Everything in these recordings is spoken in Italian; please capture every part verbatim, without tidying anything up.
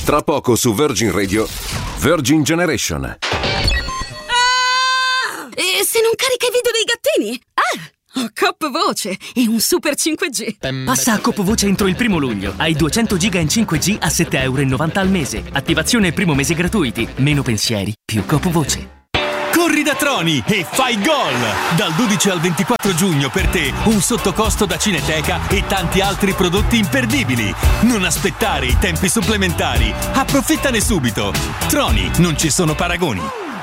Tra poco su Virgin Radio, Virgin Generation. Ah! E se non carica i video dei gattini? Ah! Ho Coop Voce e un Super cinque G. Passa a Coop Voce entro il primo luglio. Hai duecento giga in cinque G a sette virgola novanta euro al mese. Attivazione e primo mese gratuiti. Meno pensieri, più Coop Voce. Corri da Troni e fai gol! Dal dodici al ventiquattro giugno per te un sottocosto da Cineteca e tanti altri prodotti imperdibili. Non aspettare i tempi supplementari. Approfittane subito. Troni, non ci sono paragoni.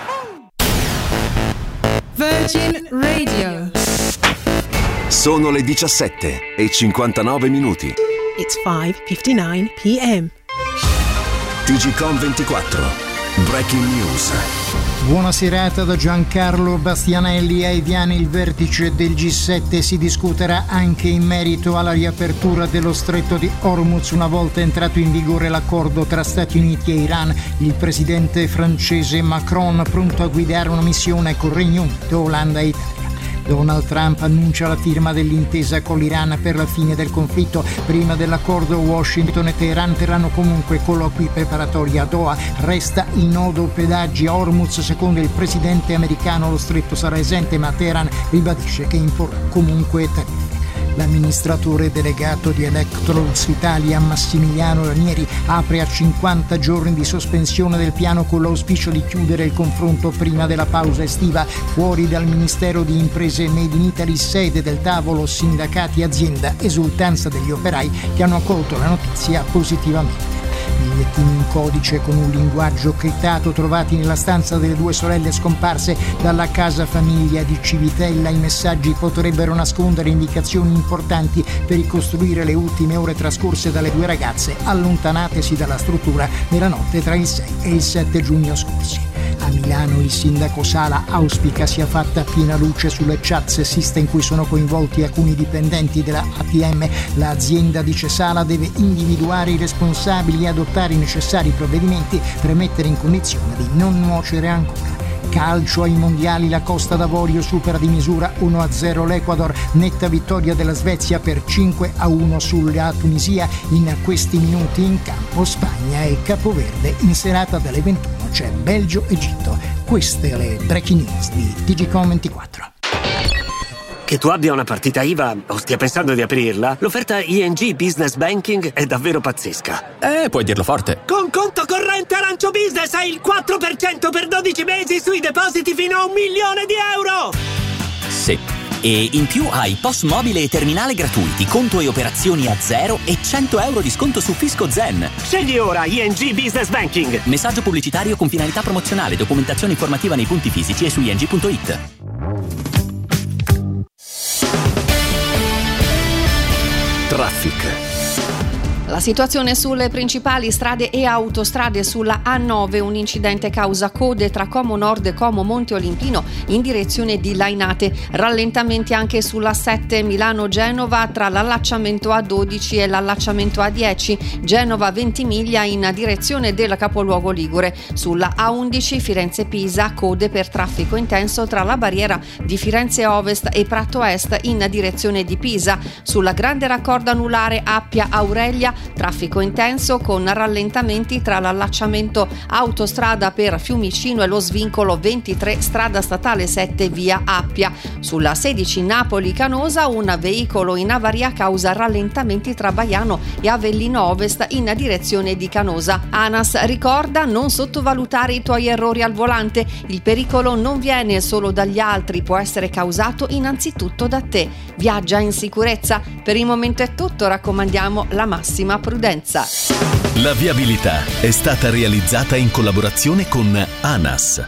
Virgin Radio. Sono le diciassette e cinquantanove minuti. It's five fifty-nine p m. T G Com ventiquattro. Breaking News. Buona serata da Giancarlo Bastianelli. Ai Viani il vertice del G sette si discuterà anche in merito alla riapertura dello stretto di Hormuz una volta entrato in vigore l'accordo tra Stati Uniti e Iran. Il presidente francese Macron pronto a guidare una missione con Regno Unito, Olanda e Italia. Donald Trump annuncia la firma dell'intesa con l'Iran per la fine del conflitto. Prima dell'accordo Washington e Teheran terranno comunque colloqui preparatori a Doha. Resta il nodo pedaggi a Hormuz. Secondo il presidente americano lo stretto sarà esente, ma Teheran ribadisce che imporrà comunque tariffe. L'amministratore delegato di Electrolux Italia, Massimiliano Ranieri, apre a cinquanta giorni di sospensione del piano con l'auspicio di chiudere il confronto prima della pausa estiva. Fuori dal Ministero di Imprese Made in Italy, sede del tavolo sindacati azienda, esultanza degli operai che hanno accolto la notizia positivamente. Bigliettini in codice con un linguaggio criptato trovati nella stanza delle due sorelle scomparse dalla casa famiglia di Civitella. I messaggi potrebbero nascondere indicazioni importanti per ricostruire le ultime ore trascorse dalle due ragazze allontanatesi dalla struttura nella notte tra il sei e il sette giugno scorsi. A Milano il sindaco Sala auspica sia fatta piena luce sulle chat sessiste in cui sono coinvolti alcuni dipendenti della A T M. L'azienda, dice Sala, deve individuare i responsabili e adottare i necessari provvedimenti per mettere in condizione di non nuocere ancora. Calcio ai mondiali, la Costa d'Avorio supera di misura uno a zero l'Ecuador, netta vittoria della Svezia per cinque a uno sulla Tunisia. In questi minuti in campo Spagna e Capoverde. In serata dalle ventuno c'è Belgio-Egitto. Queste le breaking news di T G Com ventiquattro. Che tu abbia una partita I V A o stia pensando di aprirla, l'offerta I N G Business Banking è davvero pazzesca. Eh, puoi dirlo forte. Con conto corrente Arancio Business hai il quattro per cento per dodici mesi sui depositi fino a un milione di euro! Sì. E in più hai P O S mobile e terminale gratuiti, conto e operazioni a zero e cento euro di sconto su Fisco Zen. Scegli ora I N G Business Banking. Messaggio pubblicitario con finalità promozionale, documentazione informativa nei punti fisici e su i n g punto i t. Traffic. La situazione sulle principali strade e autostrade. Sulla A nove un incidente causa code tra Como Nord e Como Monte Olimpino in direzione di Lainate. Rallentamenti anche sulla sette Milano-Genova tra l'allacciamento A dodici e l'allacciamento A dieci. Genova Ventimiglia in direzione del capoluogo ligure. Sulla A undici Firenze-Pisa code per traffico intenso tra la barriera di Firenze Ovest e Prato Est in direzione di Pisa. Sulla grande raccordo anulare Appia-Aurelia traffico intenso con rallentamenti tra l'allacciamento autostrada per Fiumicino e lo svincolo ventitré strada statale sette via Appia. Sulla sedici Napoli-Canosa un veicolo in avaria causa rallentamenti tra Baiano e Avellino Ovest in direzione di Canosa. ANAS ricorda: non sottovalutare i tuoi errori al volante, il pericolo non viene solo dagli altri, può essere causato innanzitutto da te. Viaggia in sicurezza. Per il momento è tutto, raccomandiamo la massima prudenza. La viabilità è stata realizzata in collaborazione con ANAS,